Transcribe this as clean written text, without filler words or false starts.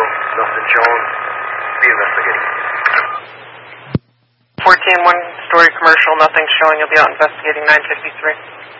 nothing shown. Be investigating. 14, one-story commercial, nothing showing. You'll be out investigating 953.